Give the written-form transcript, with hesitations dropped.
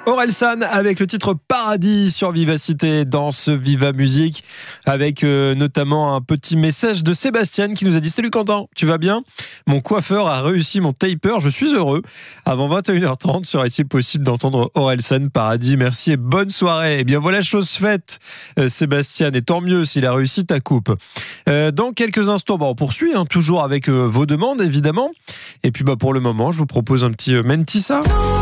Orelsan avec le titre Paradis sur Vivacité dans ce Viva Musique avec notamment un petit message de Sébastien qui nous a dit: salut Quentin, tu vas bien? Mon coiffeur a réussi mon taper, je suis heureux. Avant 21h30, serait-il possible d'entendre Orelsan Paradis? Merci et bonne soirée. Eh bien voilà, chose faite Sébastien, et tant mieux s'il a réussi ta coupe. Dans quelques instants, on poursuit toujours avec vos demandes évidemment. Et puis pour le moment, je vous propose un petit Mentissa.